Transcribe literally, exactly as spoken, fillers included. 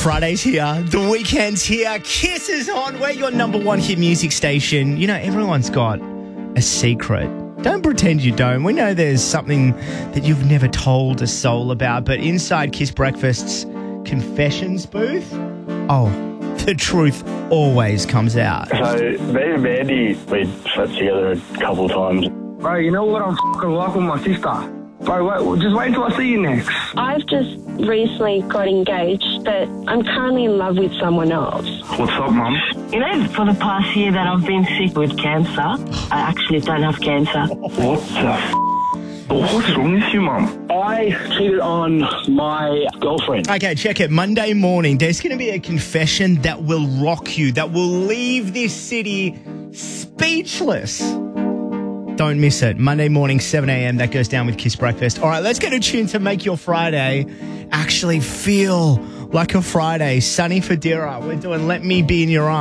Friday's here. The weekend's here. Kiss is on. We're your number one hit music station. You know, everyone's got a secret. Don't pretend you don't. We know there's something that you've never told a soul about, but inside Kiss Breakfast's confessions booth, oh, the truth always comes out. So, me and Mandy, we slept together a couple of times. Bro, you know what I'm f***ing like with my sister? Bro, wait, just wait until I see you next. I've just recently got engaged, but I'm currently in love with someone else. What's up, Mum? You know, for the past year that I've been sick with cancer, I actually don't have cancer. What the f***? What's wrong with you, Mum? I cheated on my girlfriend. Okay, check it. Monday morning, there's going to be a confession that will rock you, that will leave this city speechless. Don't miss it. Monday morning, seven a.m. That goes down with Kiss Breakfast. All right, let's get a tune to make your Friday actually feel like a Friday. Sunny Fadira. We're doing Let Me Be in Your Arms.